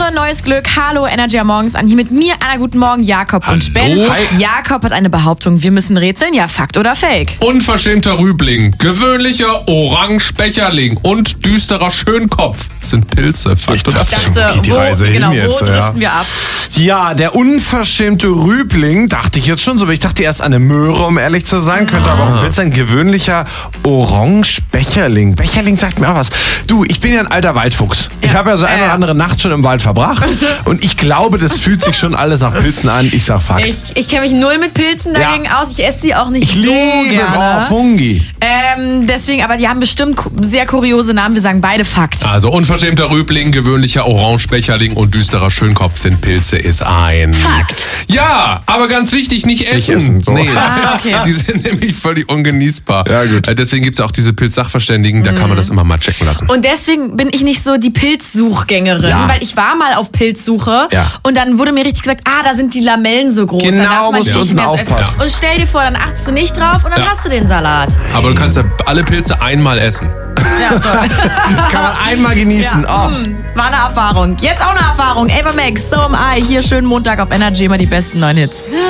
neues Glück. Hallo, Energy am Morgens an. Hier mit mir, Anna, guten Morgen, Jakob und Ben. Hi. Jakob hat eine Behauptung, wir müssen rätseln. Ja, Fakt oder Fake? Unverschämter Rübling, gewöhnlicher Orange-Becherling und düsterer Schönkopf sind Pilze. Fakt oder Fake? geht die Reise hin genau, jetzt, wo ja. driften wir ab? Ja, der unverschämte Rübling, dachte ich jetzt schon so, aber ich dachte erst an eine Möhre, um ehrlich zu sein, könnte aber auch ein Pilz sein. Gewöhnlicher Orange-Becherling. Becherling sagt mir auch was. Du, ich bin ja ein alter Waldfuchs. Ich habe ja so eine oder andere Nacht schon im Wald verbracht und ich glaube, das fühlt sich schon alles nach Pilzen an. Ich sag Fakt. Ich kenne mich null mit Pilzen dagegen aus. Ich esse sie auch nicht Ich so liebe gerne. Fungi. Deswegen, aber die haben bestimmt sehr kuriose Namen. Wir sagen beide Fakt. Also unverschämter Rübling, gewöhnlicher Orange-Becherling und düsterer Schönkopf sind Pilze, ist ein Fakt. Ja, aber ganz wichtig, nicht essen. essen, so. Nee, Okay. die sind nämlich völlig ungenießbar. Ja, gut. Deswegen gibt es auch diese Pilz-Sachverständigen, da kann man das immer mal checken lassen. Und deswegen bin ich nicht so die Pilzsuchgängerin, Ja. weil ich war mal auf Pilzsuche Ja. und dann wurde mir richtig gesagt, da sind die Lamellen so groß. Genau, dann darf man musst die du nicht unten mehr so essen. aufpassen. Und stell dir vor, dann achtest du nicht drauf und dann Ja. hast du den Salat. Aber du kannst ja alle Pilze einmal essen. Ja, toll. Kann man einmal genießen. Ja, war eine Erfahrung. Jetzt auch eine Erfahrung. Ava Max, So Am I. Hier schönen Montag auf Energy, immer die besten neuen Hits.